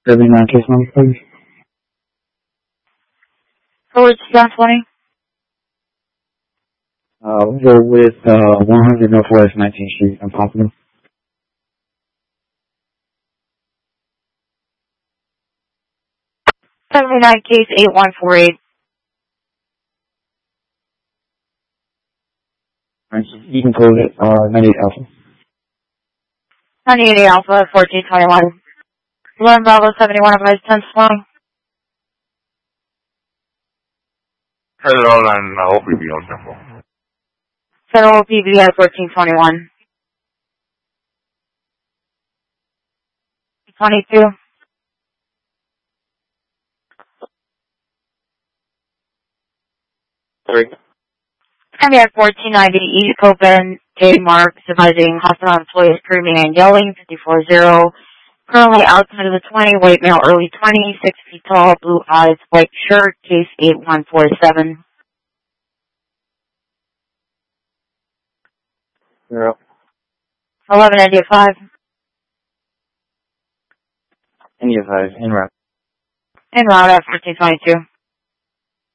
79 case number, please. Forward to 20. We'll go with 100 Northwest 19th Street, if possible. 79 case 8148. Alright, so you can close it, 98 Alpha. 98 Alpha 1421. 11 Bravo 71 advised 10 swing. Federal and OPB on tempo. Federal PBI 1421. 22. Cardiac 1490 East Copen, J. Marks, advising hospital employees screaming and yelling, 54-0. Currently outside of the 20, white male, early 20, 6 feet tall, blue eyes, white shirt, case 8147. 0. 11 India 5. India 5, en route. En route at 1422.